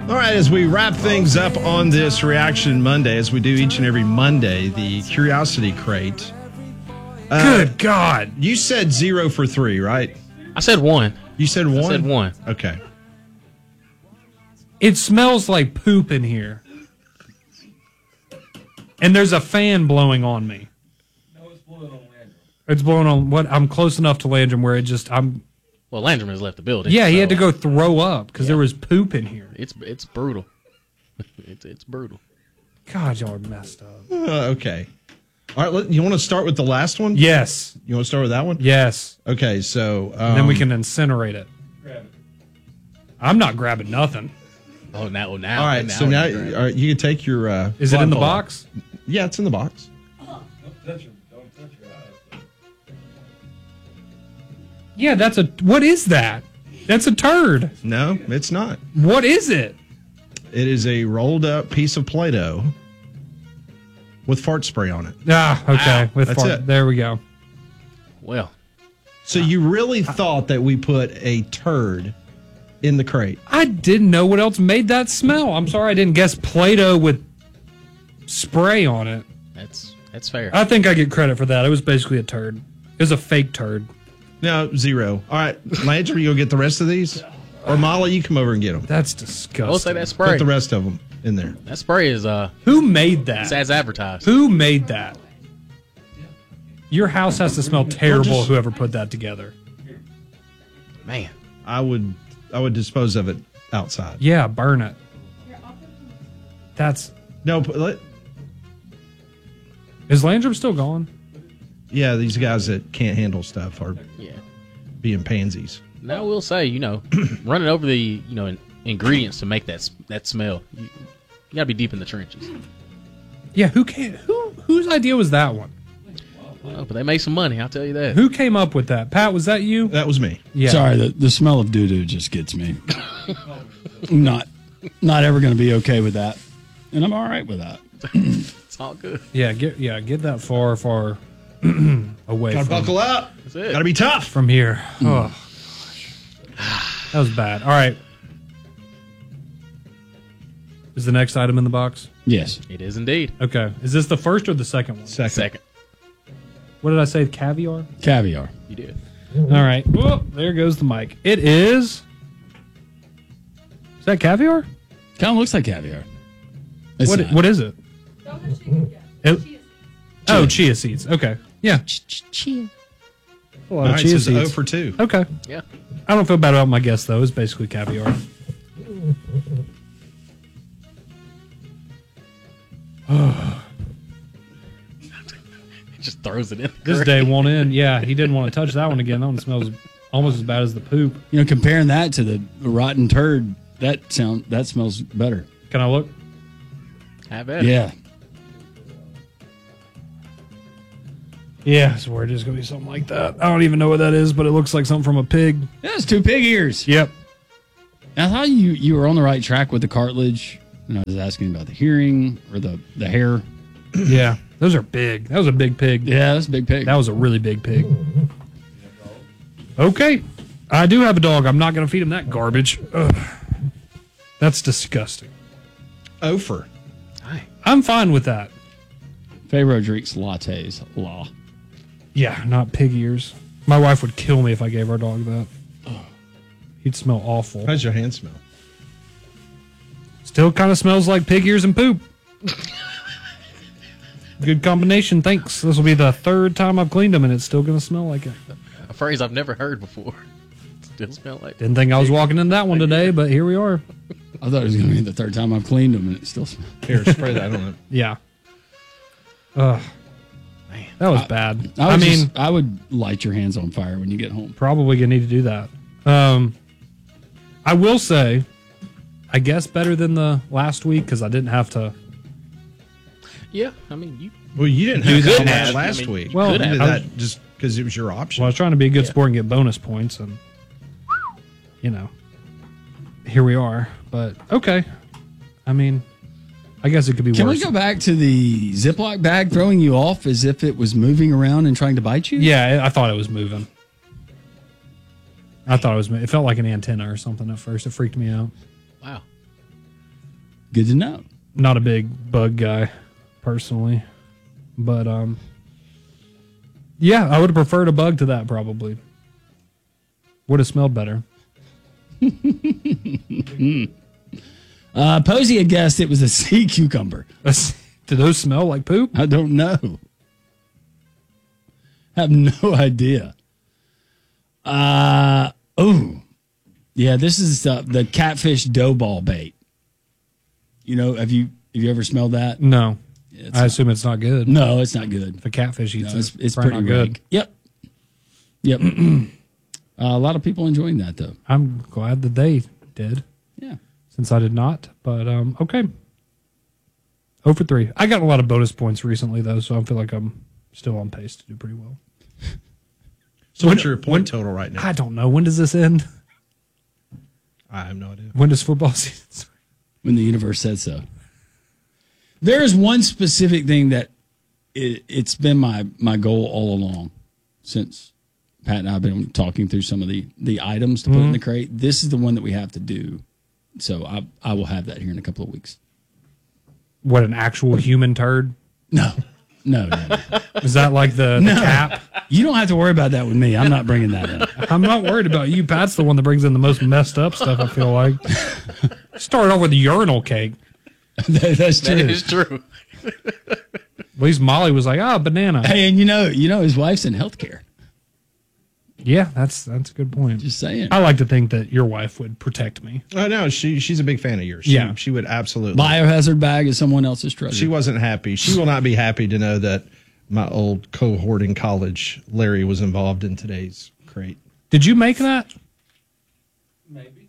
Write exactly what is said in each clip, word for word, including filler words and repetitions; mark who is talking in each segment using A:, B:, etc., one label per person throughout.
A: All right, as we wrap things up on this Reaction Monday, as we do each and every Monday, the Curiosity Crate. Uh,
B: Good God.
A: You said zero for three, right?
C: I said one.
A: You said one?
C: I said one.
A: Okay.
B: It smells like poop in here. And there's a fan blowing on me.
D: No, it's blowing on Landrum.
B: It's blowing on what? I'm close enough to Landrum where it just, I'm.
C: Well, Landrum has left the building.
B: Yeah, he
C: so,
B: had to go throw up because
C: yeah.
B: there was poop in here.
C: It's it's brutal. it's it's brutal.
B: God, y'all are messed up.
A: Uh, okay. All right, let, you want to start with the last one?
B: Yes.
A: You want to start with that one?
B: Yes.
A: Okay, so... Um,
B: And then we can incinerate it.
D: Grab it.
B: I'm not grabbing nothing.
C: Oh, now now.
A: All right,
C: now
A: so now
C: you
A: all right, you can take your... Uh,
B: Is it in the
A: blindfold.
B: box?
A: Yeah, it's in the box.
D: Don't touch your, don't touch your eyes.
B: Yeah, that's a. What is that? That's a turd.
A: No, it's not.
B: What is it?
A: It is a rolled up piece of Play-Doh with fart spray on it.
B: Ah, okay.
C: Wow,
B: With
A: that's
B: fart.
A: it.
B: There we go.
C: Well,
A: So you really thought that we put a turd in the crate?
B: I didn't know what else made that smell. I'm sorry I didn't guess Play-Doh with spray on it.
C: that's that's fair.
B: I think I get credit for that. It was basically a turd. It was a fake turd.
A: No, zero. All right, Landrum, you go get the rest of these? Or Molly, you come over and get them.
B: That's disgusting.
C: I will say that
A: Put
C: spray.
A: the rest of them in there.
C: That spray is uh,
B: Who made that?
C: it's as advertised.
B: Who made that? Your house has to smell terrible.
A: just-
B: Whoever put that together.
C: Man,
A: I would I would dispose of it outside.
B: Yeah, burn it. That's.
A: No, but let,
B: Is Landrum still gone?
A: yeah, these guys that can't handle stuff are
C: yeah.
A: being pansies.
C: Now I will say, you know, running over the you know in, ingredients to make that s- that smell. You, you gotta be deep in the trenches.
B: Yeah, who can who whose idea was that one?
C: Well, but they made some money. I'll tell you that.
B: Who came up with that? Pat, was that you?
A: That was me.
B: Yeah.
E: Sorry, the, the smell of doo doo just gets me. I'm not not ever going to be okay with that, and I'm all right with that.
C: It's all good.
B: Yeah, get yeah, get that far, far away
A: Gotta
B: from,
A: buckle up.
C: That's it.
A: Gotta be tough.
B: from here. Oh, that was bad. All right. Is the next item in the box?
E: Yes.
C: It is indeed.
B: Okay. Is this the first or the second one?
A: Second.
C: Second,
B: What did I say? Caviar?
E: Caviar.
C: you did.
B: All right. Whoa, there goes the mic. It is. Is that caviar?
E: Kind of looks like caviar. It's
B: What?
E: not.
B: What is it? It-
F: Chia.
B: Oh, chia seeds. Okay. Yeah.
E: Chia.
B: A lot
A: All
B: of
A: right,
B: chia
A: so zero
B: seeds.
A: for two.
B: Okay.
C: Yeah.
B: I don't feel bad about my guess though. It's basically caviar.
C: It just throws it in. the
B: This
C: crate.
B: day won't end. Yeah, he didn't want to touch that one again. That one smells almost as bad as the poop.
E: You know, comparing that to the rotten turd, that sound that smells better.
B: Can I look?
C: Have at it.
E: Yeah.
B: Yeah, I swear it is going to be something like that. I don't even know what that is, but it looks like something from a pig.
E: That's two pig ears.
B: Yep.
E: I thought you you were on the right track with the cartilage. And I was asking about the hearing or the, the hair.
B: Yeah. Those are big. That was a big pig.
E: Yeah, that's a big pig.
B: That was a really big pig. Okay. I do have a dog. I'm not going to feed him that garbage. Ugh. That's disgusting.
A: Ofer.
C: Hi.
B: I'm fine with that.
E: Pharaoh drinks lattes. Law.
B: Yeah, not pig ears. My wife would kill me if I gave our dog that. He'd smell awful.
A: How's your hand smell?
B: Still kind of smells like pig ears and poop. Good combination, thanks. This will be the third time I've cleaned them, and it's still going to smell like it.
C: A phrase I've never heard before. Still smell like.
B: Didn't think I was walking into that one today, but here we are.
E: I thought it was going to be the third time I've cleaned them and it still smells.
A: Here, spray that on it.
B: Yeah. Ugh.
C: Man.
B: That was bad.
E: I,
B: I,
E: would
B: mean,
E: just- I would light your hands on fire when you get home.
B: probably going to need to do that. Um, I will say, I guess better than the last week because I didn't have to.
C: Yeah, I mean you.
A: Well, you didn't
C: You
A: have
C: could
A: that much
C: have.
A: last
C: I mean,
A: week.
C: you
B: Well,
A: you
C: could
A: did
B: have.
A: that just because it was your option.
B: Well, I was trying to be a good
C: Yeah.
B: sport and get bonus points, and you know, here we are. But okay, I mean, I guess it could be
E: Can
B: worse.
E: we go back to the Ziploc bag throwing you off as if it was moving around and trying to bite you?
B: Yeah, I I thought it was moving. I thought it was. It felt like an antenna or something at first. It freaked me out.
C: Wow.
E: Good to know.
B: Not a big bug guy, personally. But, um, yeah, I would have preferred a bug to that, probably. Would have smelled better.
E: Uh, Posey had guessed it was a sea cucumber.
B: Do those smell like poop?
E: I don't know. Have no idea. Uh, oh, yeah, this is uh, the catfish dough ball bait. You know, have you have you ever smelled that?
B: No.
E: It's
B: I
E: not-
B: assume it's not good.
E: No, it's not good.
B: If a catfish eats
E: No, it's,
B: it,
E: it's
B: probably
E: pretty
B: not
E: rank. Yep. Yep. uh, a lot of people enjoying that, though.
B: I'm glad that they did,
E: Yeah.
B: since I did not. But, um, okay. oh for three. I got a lot of bonus points recently, though, so I feel like I'm still on pace to do pretty well.
A: So what's your point total right now?
B: I don't know. When does this end?
A: I have no idea.
B: When does football season start?
E: When the universe said so. There is one specific thing that it, it's been my, my goal all along since Pat and I have been talking through some of the, the items to put in the crate. This is the one that we have to do. So I, I will have that here in a couple of weeks.
B: What, an actual human turd?
E: No, no, no. no.
B: Is that like the, the
E: No.
B: cap?
E: You don't have to worry about that with me. I'm not bringing that in.
B: I'm not worried about you. Pat's the one that brings in the most messed up stuff, I feel like. Started off with a urinal cake.
E: That- that's true.
C: That is true.
B: At least Molly was like, ah, banana.
E: Hey, and you know, you know, his wife's in healthcare.
B: Yeah, that's that's a good point.
E: Just saying.
B: I like to think that your wife would protect me.
A: Oh no, she she's a big fan of yours. She,
B: Yeah.
A: she would absolutely.
E: Biohazard bag is someone else's treasure.
A: She wasn't happy. She will not be happy to know that my old cohort in college, Larry, was involved in today's crate.
B: Did you make that?
D: Maybe.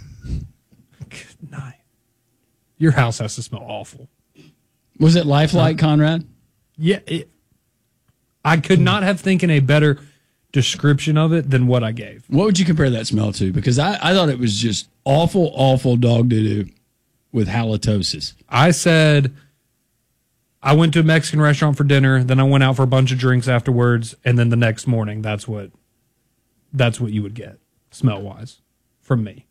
B: Good night. Your house has to smell awful.
E: Was it lifelike, Conrad?
B: Yeah, it, I could not have thinking a better description of it than what I gave.
E: What would you compare that smell to? Because I, I thought it was just awful, awful dog doo doo with halitosis.
B: I said I went to a Mexican restaurant for dinner, then I went out for a bunch of drinks afterwards, and then the next morning that's what that's what you would get smell wise from me.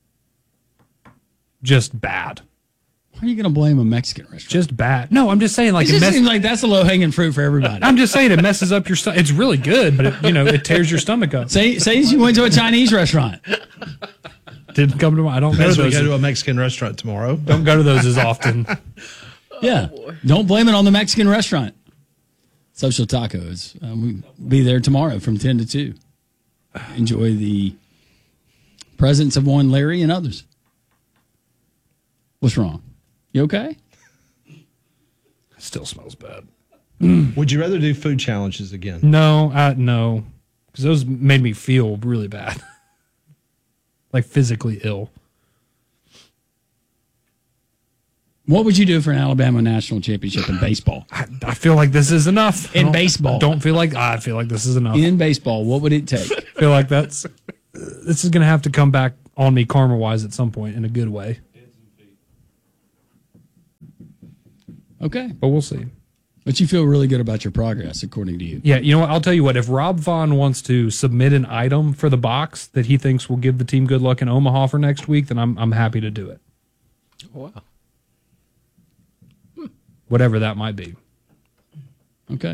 B: Just bad.
E: Why are you going to blame a Mexican restaurant?
B: Just bad. No, I'm just saying like
E: It
B: it
E: just
B: mess-
E: seems like that's a low hanging fruit for everybody.
B: I'm just saying it messes up your stomach. It's really good, but it, you know, it tears your stomach up.
E: say, say you went to a Chinese restaurant.
B: Didn't come to mind. I don't go
A: As
B: to
A: we
B: those.
A: go to a Mexican restaurant tomorrow.
B: Don't go to those as often.
E: Yeah. Don't blame it on the Mexican restaurant. Social Tacos. Uh, we'll be there tomorrow from ten to two. Enjoy the presence of one Larry and others. What's wrong? You okay?
B: Still smells bad.
A: Would you rather do food challenges again?
B: No, uh, no, because those made me feel really bad, like physically ill.
E: What would you do for an Alabama national championship in baseball?
B: I, I feel like this is enough I
E: In
B: don't-
E: baseball.
B: I don't feel like I feel like this is enough.
E: In baseball, what would it take?
B: I feel like that's this is gonna have to come back on me karma wise at some point in a good way,
E: Okay.
B: but we'll see.
E: But you feel really good about your progress, according to you.
B: Yeah, you know what? I'll tell you what. If Rob Vaughn wants to submit an item for the box that he thinks will give the team good luck in Omaha for next week, then I'm I'm happy to do it.
C: Wow.
B: Whatever that might be.
E: Okay.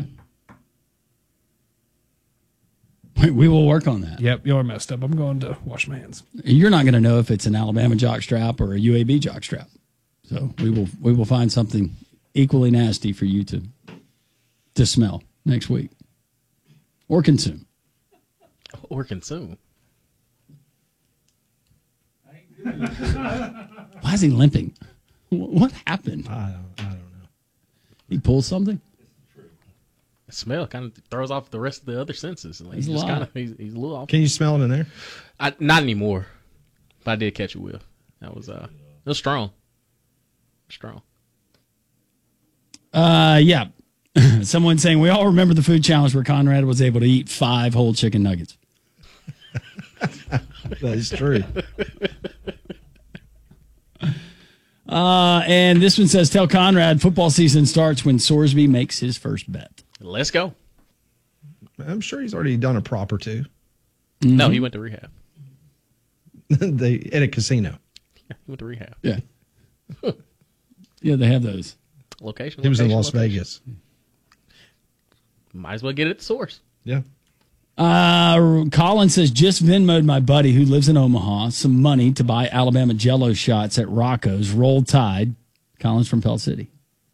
E: We, we will work on that.
B: Yep, you're messed up. I'm going to wash my hands.
E: You're not going to know if it's an Alabama jockstrap or a U A B jockstrap. So we will we will find something equally nasty for you to to smell next week or consume.
C: Or consume.
E: Why is he limping? Wh- What happened?
A: I don't, I don't know.
E: He pulled something?
C: The smell kind of throws off the rest of the other senses. Like,
E: He's
C: he's just
E: alive.
C: kind of he's, he's a little off.
A: Can you smell it in there?
C: I, not anymore, but I did catch a whiff. That was uh, it was strong. Strong.
E: Uh, yeah. Someone saying we all remember the food challenge where Conrad was able to eat five whole chicken nuggets.
A: That is true.
E: Uh, and this one says, tell Conrad football season starts when Sorsby makes his first bet.
C: Let's go.
A: I'm sure he's already done a prop or two.
C: No, he went to rehab.
A: they at a casino.
C: He went to rehab.
E: Yeah. Yeah, they have those.
C: Location.
A: He was in
C: location,
A: Las
C: location.
A: Vegas.
C: Might as well get it at the source.
A: Yeah.
E: Uh, Colin says, just Venmoed my buddy who lives in Omaha some money to buy Alabama Jello shots at Rocco's. Roll Tide. Colin's from Pell City.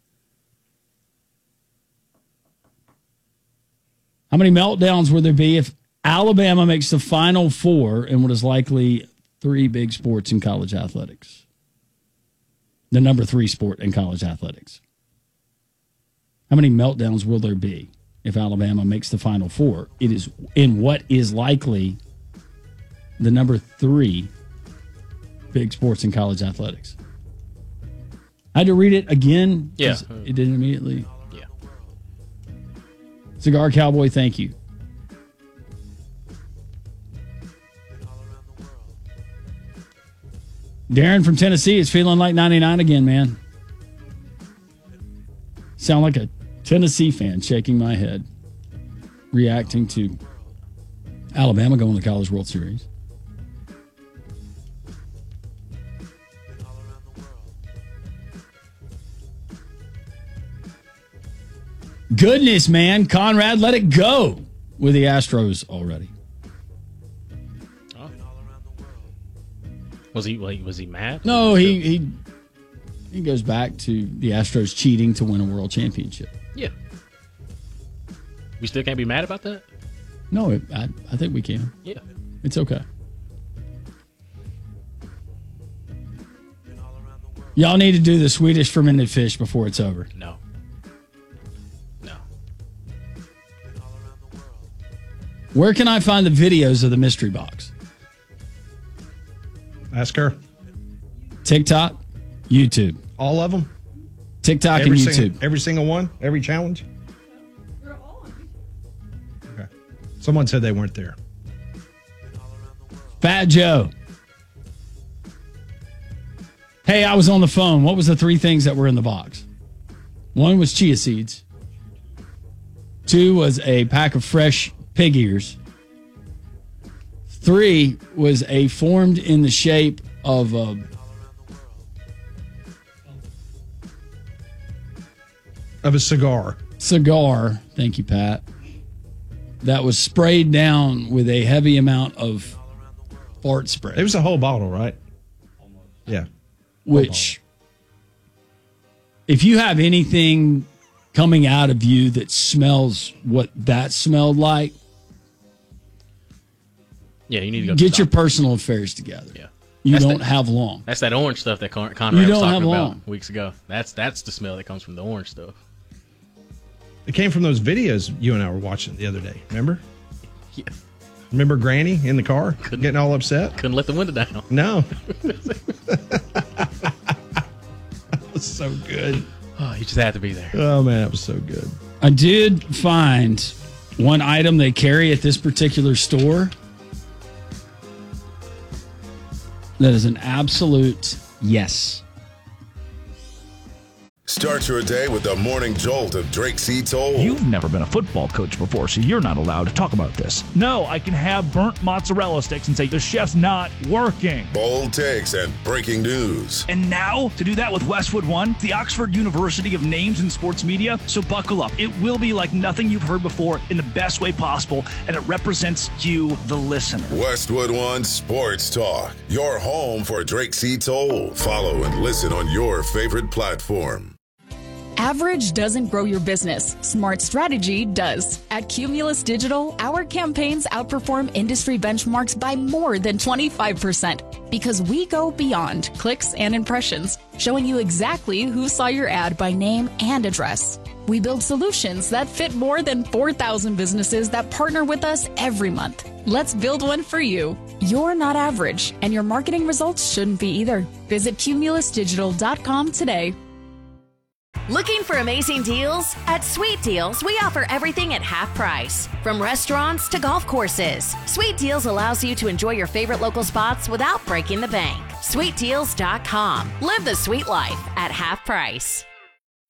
E: How many meltdowns will there be if Alabama makes the Final Four in what is likely three big sports in college athletics? The number three sport in college athletics. How many meltdowns will there be if Alabama makes the Final Four? It is in what is likely the number three big sports in college athletics. I had to read it again.
C: Yeah.
E: It did immediately.
C: Yeah.
E: Cigar Cowboy, thank you. Darren from Tennessee is feeling like ninety-nine again, man. Sound like a Tennessee fan, shaking my head, reacting to Alabama going to the College World Series. Goodness, man. Conrad, let it go with the Astros already.
C: Oh. Was he was he mad?
E: No, he, he he goes back to the Astros cheating to win a world championship.
C: Yeah. We still can't be mad about that?
E: No, it, I, I think we can.
C: Yeah.
E: It's okay. Y'all need to do the Swedish fermented fish before it's over.
C: No. No.
E: Where can I find the videos of the mystery box?
A: Ask her.
E: TikTok, YouTube.
A: All of them?
E: TikTok
A: Every
E: and YouTube.
A: Single, every single one? Every challenge? Okay. Someone said they weren't there.
E: Fat Joe. Hey, I was on the phone. What was the three things that were in the box? One was chia seeds. Two was a pack of fresh pig ears. Three was a formed in the shape of a
A: Of a cigar.
E: cigar. Thank you, Pat. That was sprayed down with a heavy amount of fart spray.
A: It was a whole bottle, right? Yeah.
E: Which, if you have anything coming out of you that smells what that smelled like,
C: Yeah, you need to go
E: get
C: to
E: your
C: the doctor.
E: personal affairs together.
C: Yeah.
E: You
C: That's
E: don't
C: the-
E: have long.
C: That's that orange stuff that Con-
E: You
C: Conrad was
E: don't
C: talking
E: have
C: about
E: long.
C: weeks ago. That's that's the smell that comes from the orange stuff.
A: It came from those videos you and I were watching the other day. Remember?
C: Yeah.
A: Remember Granny in the car getting all upset?
C: Couldn't let the window down.
A: No. That was so good.
C: Oh, you just had to be there.
A: Oh, man, that was so good.
E: I did find one item they carry at this particular store that is an absolute yes.
F: Start your day with the morning jolt of Drake C. Toll.
G: You've never been a football coach before, so you're not allowed to talk about this. No, I can have burnt mozzarella sticks and say the chef's not working.
F: Bold takes and breaking news.
G: And now, to do that with Westwood One, the Oxford University of Names in Sports Media, so buckle up. It will be like nothing you've heard before in the best way possible, and it represents you, the listener.
F: Westwood One Sports Talk, your home for Drake C. Toll. Follow and listen on your favorite platform.
H: Average doesn't grow your business. Smart strategy does. At Cumulus Digital, our campaigns outperform industry benchmarks by more than twenty-five percent because we go beyond clicks and impressions, showing you exactly who saw your ad by name and address. We build solutions that fit more than four thousand businesses that partner with us every month. Let's build one for you. You're not average, and your marketing results shouldn't be either. Visit cumulus digital dot com today.
I: Looking for amazing deals? At Sweet Deals, we offer everything at half price. From restaurants to golf courses, Sweet Deals allows you to enjoy your favorite local spots without breaking the bank. sweet deals dot com. Live the sweet life at half price.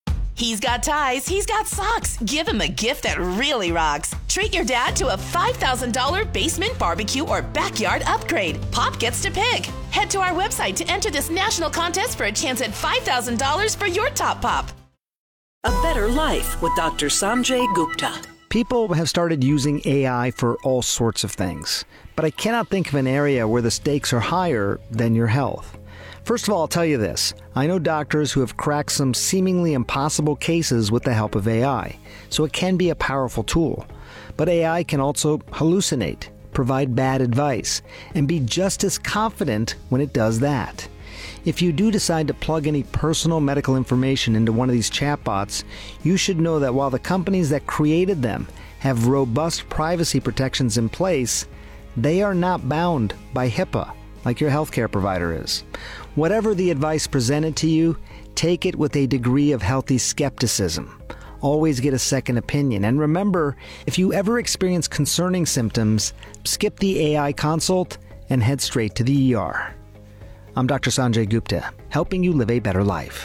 J: He's got ties, he's got socks. Give him a gift that really rocks. Treat your dad to a five thousand dollars basement barbecue or backyard upgrade. Pop gets to pick. Head to our website to enter this national contest for a chance at five thousand dollars for your top pop.
K: A Better Life with Doctor Sanjay Gupta.
L: People have started using A I for all sorts of things, but I cannot think of an area where the stakes are higher than your health. First of all, I'll tell you this. I know doctors who have cracked some seemingly impossible cases with the help of A I, so it can be a powerful tool. But A I can also hallucinate, provide bad advice, and be just as confident when it does that. If you do decide to plug any personal medical information into one of these chatbots, you should know that while the companies that created them have robust privacy protections in place, they are not bound by HIPAA like your healthcare provider is. Whatever the advice presented to you, take it with a degree of healthy skepticism. Always get a second opinion. And remember, if you ever experience concerning symptoms, skip the A I consult and head straight to the E R. I'm Doctor Sanjay Gupta, helping you live a better life.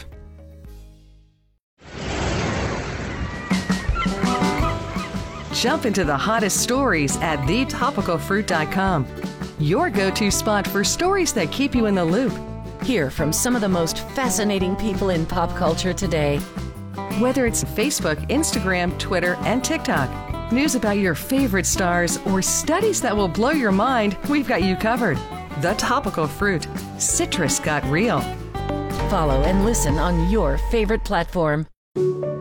M: Jump into the hottest stories at the topical fruit dot com. Your go-to spot for stories that keep you in the loop.
I: Hear from some of the most fascinating people in pop culture today.
M: Whether it's Facebook, Instagram, Twitter, and TikTok, news about your favorite stars, or studies that will blow your mind, we've got you covered. The Topical Fruit. Citrus got real.
I: Follow and listen on your favorite platform.